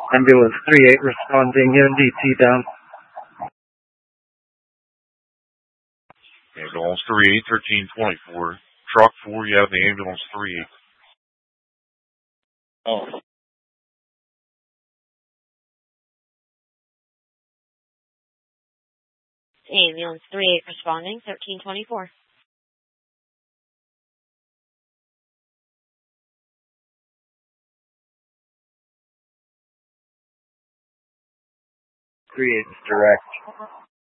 Ambulance 38 responding, UNDT down. Ambulance 38, 1324. Truck 4, you have the ambulance 38. Oh. Ambulance 38 responding, 1324. Direct.